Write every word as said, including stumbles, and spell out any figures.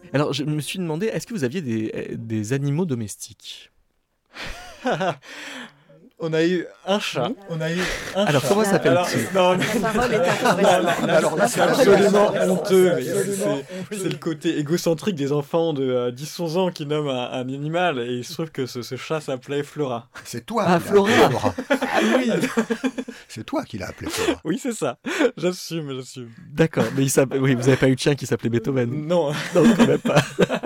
Alors, je me suis demandé, est-ce que vous aviez des, des animaux domestiques? On a eu un chat. Oui. On a eu un Alors, chat. comment Alors, s'appelle-t-il? non, La parole est à là, Forest. là, là, Alors là, c'est c'est absolument absolument honteux. mais absolument C'est c'est le côté égocentrique des enfants de euh, dix onze ans qui nomment un, un animal. Et il se trouve que ce, ce chat s'appelait Flora. C'est toi Ah, qui l'as Flora. appelé Flora. Ah oui. C'est toi qui l'as appelé Flora. Oui, c'est ça. J'assume, j'assume. D'accord, mais il s'appelle- oui, vous n'avez pas eu de chien qui s'appelait Beethoven? Non. Non, quand même pas.